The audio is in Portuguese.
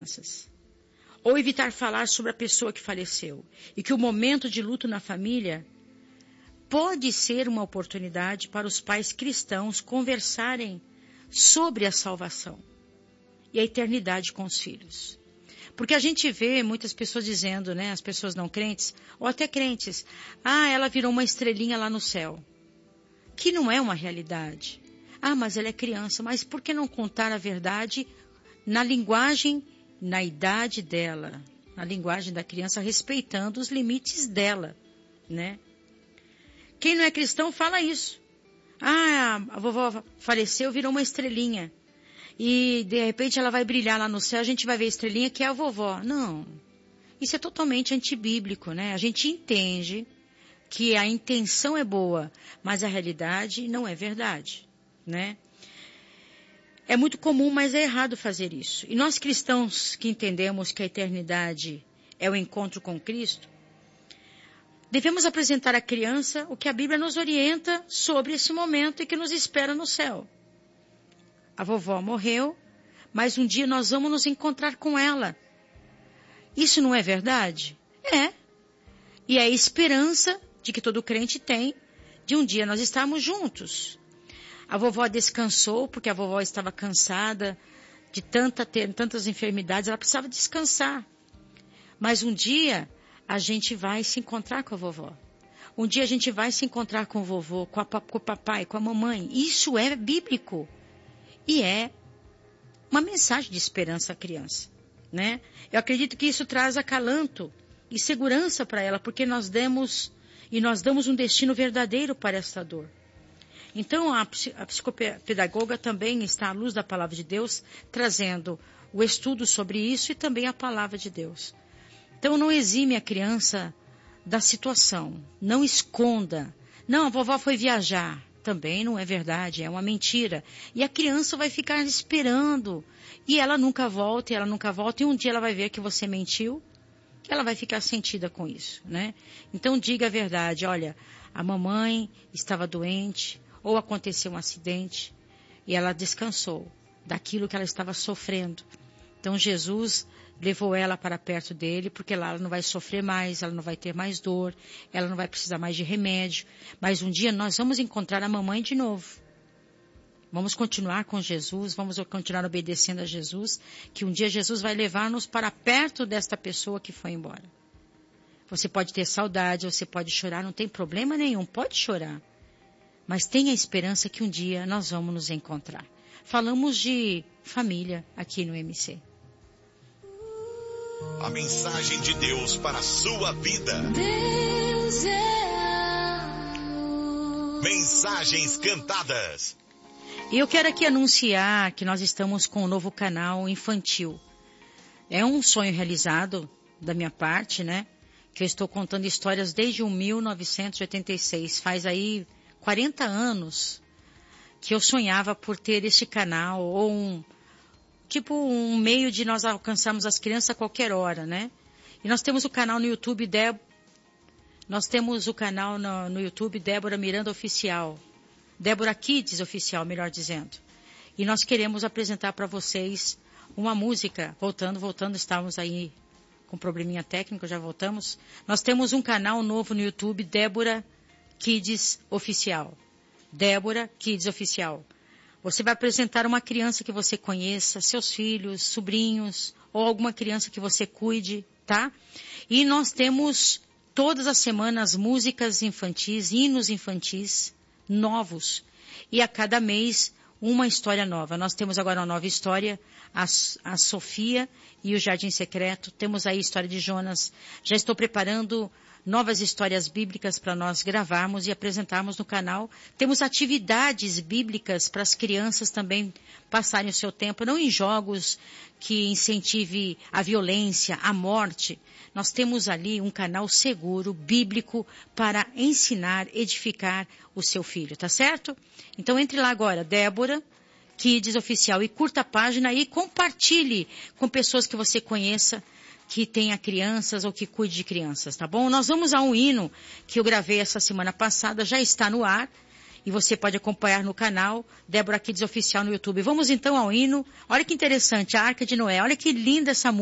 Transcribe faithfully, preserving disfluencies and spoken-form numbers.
crianças. Ou evitar falar sobre a pessoa que faleceu. E que o momento de luto na família pode ser uma oportunidade para os pais cristãos conversarem sobre a salvação e a eternidade com os filhos. Porque a gente vê muitas pessoas dizendo, né, as pessoas não crentes, ou até crentes, ah, ela virou uma estrelinha lá no céu. Que não é uma realidade. Ah, mas ela é criança. Mas por que não contar a verdade na linguagem, na idade dela, na linguagem da criança, respeitando os limites dela, né? Quem não é cristão fala isso. Ah, a vovó faleceu, virou uma estrelinha. E, de repente, ela vai brilhar lá no céu, a gente vai ver a estrelinha que é a vovó. Não. Isso é totalmente antibíblico, né? A gente entende que a intenção é boa, mas a realidade não é verdade, né? É muito comum, mas é errado fazer isso. E nós cristãos que entendemos que a eternidade é o encontro com Cristo, devemos apresentar à criança o que a Bíblia nos orienta sobre esse momento e que nos espera no céu. A vovó morreu, mas um dia nós vamos nos encontrar com ela. Isso não é verdade? É. E é a esperança de que todo crente tem de um dia nós estarmos juntos. A vovó descansou porque a vovó estava cansada de tanta, ter, tantas enfermidades, ela precisava descansar. Mas um dia a gente vai se encontrar com a vovó. Um dia a gente vai se encontrar com o vovô, com, a, com o papai, com a mamãe. Isso é bíblico. E é uma mensagem de esperança à criança, né? Eu acredito que isso traz acalanto e segurança para ela, porque nós demos e nós damos um destino verdadeiro para esta dor. Então, a, a psicopedagoga também está à luz da palavra de Deus, trazendo o estudo sobre isso e também a palavra de Deus. Então, não exime a criança da situação, não esconda. Não, a vovó foi viajar. Também não é verdade, é uma mentira. E a criança vai ficar esperando. E ela nunca volta, e ela nunca volta. E um dia ela vai ver que você mentiu, que ela vai ficar sentida com isso, né? Então diga a verdade. Olha, a mamãe estava doente, ou aconteceu um acidente, e ela descansou daquilo que ela estava sofrendo. Então Jesus levou ela para perto dele, porque lá ela não vai sofrer mais, ela não vai ter mais dor, ela não vai precisar mais de remédio. Mas um dia nós vamos encontrar a mamãe de novo. Vamos continuar com Jesus, vamos continuar obedecendo a Jesus, que um dia Jesus vai levar-nos para perto desta pessoa que foi embora. Você pode ter saudade, você pode chorar, não tem problema nenhum, pode chorar. Mas tenha esperança que um dia nós vamos nos encontrar. Falamos de família aqui no M C. A mensagem de Deus para a sua vida. Deus é amor. Mensagens cantadas. E eu quero aqui anunciar que nós estamos com um novo canal infantil. É um sonho realizado da minha parte, né? Que eu estou contando histórias desde mil novecentos e oitenta e seis. Faz aí quarenta anos que eu sonhava por ter este canal ou um... tipo um meio de nós alcançarmos as crianças a qualquer hora, né? E nós temos o canal no YouTube, Dé... nós temos o canal no, no YouTube Débora Miranda Oficial. Débora Kids Oficial, melhor dizendo. E nós queremos apresentar para vocês uma música. Voltando, voltando, estávamos aí com probleminha técnico, já voltamos. Nós temos um canal novo no YouTube, Débora Kids Oficial. Débora Kids Oficial. Você vai apresentar uma criança que você conheça, seus filhos, sobrinhos, ou alguma criança que você cuide, tá? E nós temos todas as semanas músicas infantis, hinos infantis novos. E a cada mês uma história nova. Nós temos agora uma nova história, a, a Sofia e o Jardim Secreto. Temos aí a história de Jonas. Já estou preparando novas histórias bíblicas para nós gravarmos e apresentarmos no canal. Temos atividades bíblicas para as crianças também passarem o seu tempo, não em jogos que incentive a violência, a morte. Nós temos ali um canal seguro, bíblico, para ensinar, edificar o seu filho, tá certo? Então entre lá agora, Débora Kids Oficial, e curta a página e compartilhe com pessoas que você conheça, que tenha crianças ou que cuide de crianças, tá bom? Nós vamos a um hino que eu gravei essa semana passada, já está no ar, E você pode acompanhar no canal Débora Kids Oficial no YouTube. Vamos então ao hino. Olha que interessante, a Arca de Noé. Olha que linda essa música.